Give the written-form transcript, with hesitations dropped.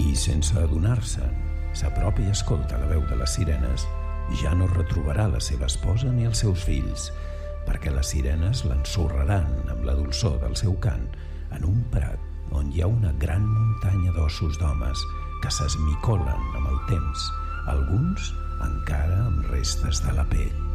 Qui, sense adonar-se'n, s'apropa i escolta la veu de les sirenes, ja no retrobarà la seva esposa ni els seus fills, perquè les sirenes l'ensorraran amb la dolçor del seu cant en un prat on hi ha una gran muntanya d'ossos d'homes que s'esmicolen amb el temps, alguns encara amb restes de la pell.